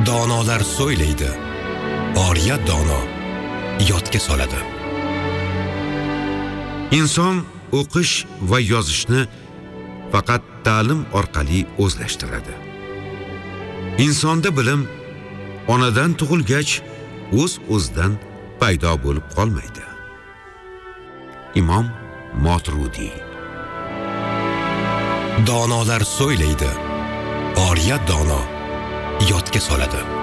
Donolar so'ylaydi, oriyat dono yodga soladi. Inson o'qish va yozishni faqat ta'lim orqali o'zlashtiradi. Insonda bilim onadan tug'ilgach o'z-o'zidan paydo bo'lib qolmaydi. Imom Moturudi. Donolar so'ylaydi, oriyat dono yodga soladi.